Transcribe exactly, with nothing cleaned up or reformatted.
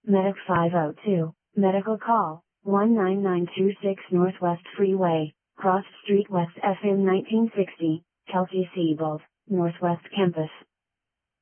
Medic five oh two, medical call, one nine nine two six Northwest Freeway, Cross Street West F M nineteen sixty, Kelsey Siebold, Northwest Campus.